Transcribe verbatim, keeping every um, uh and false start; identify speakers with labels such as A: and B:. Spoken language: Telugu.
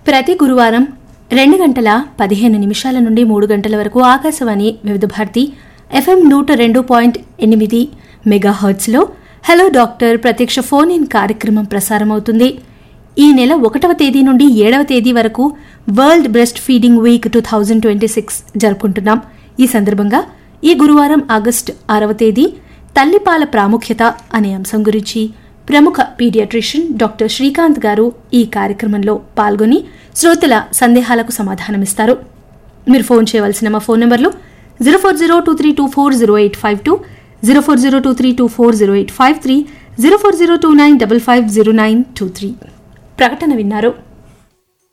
A: ప్రతి గురువారం రెండు గంటల పదిహేను నిమిషాల నుండి మూడు గంటల వరకు ఆకాశవాణి వివిధ భారతి ఎఫ్ఎం నూట రెండు పాయింట్ ఎనిమిది మెగాహర్ట్స్లో హలో డాక్టర్ ప్రత్యక్ష ఫోన్ ఇన్ కార్యక్రమం ప్రసారమవుతుంది. ఈ నెల ఒకటవ తేదీ నుండి ఏడవ తేదీ వరకు world breast feeding week two thousand twenty six జరుపుకుంటున్నాం. ఈ సందర్భంగా ఈ గురువారం ఆగస్టు ఆరవ తేదీ తల్లిపాల ప్రాముఖ్యత అనే అంశం గురించి ప్రముఖ పీడియాట్రిషియన్ డాక్టర్ శ్రీకాంత్ గారు ఈ కార్యక్రమంలో పాల్గొని శ్రోతల సందేహాలకు సమాధానమిస్తారు. మీరు ఫోన్ చేయవలసిన మా ఫోన్ నంబర్లు zero four zero two three two four zero eight five two, zero four zero two three two four zero eight five three, zero four zero two nine double five zero nine two three. ప్రకటన విన్నారు.